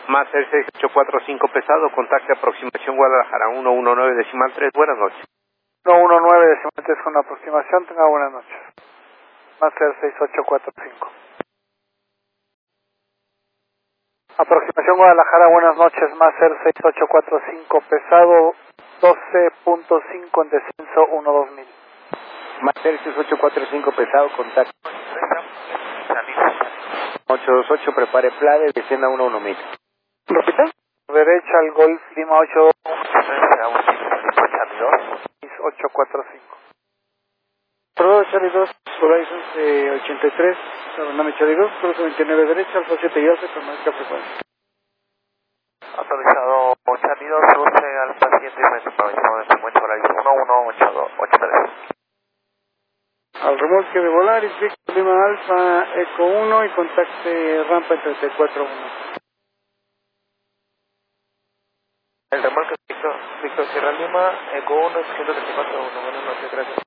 Más el 6845 pesado, contacte aproximación Guadalajara 119 decimal 3, buenas noches. 119 decimal 3 con la aproximación, tenga buenas noches. Más el 6845. Aproximación Guadalajara, buenas noches, más el 6845 pesado 12.5 en descenso 12000. Más el 6845 pesado, contacte 828, prepare Plade, descienda 11000. ¿Repita? Derecha al Golf Lima 82 845. Pro Charlie 2, Horizon 83, Nami Charlie 2, Cruce 29 derecha, Alfa 7 y Alfa, permanezca frecuencia. Autorizado Charlie 2, Cruce Alfa 7, metro de frecuencia Horizon 118283. Al remolque de Volaris, Víctor Lima Alfa, Eco 1 y contacte rampa en 341. El remolque Víctor Sierra Lima, Eco 1, 134, buenas noches, gracias.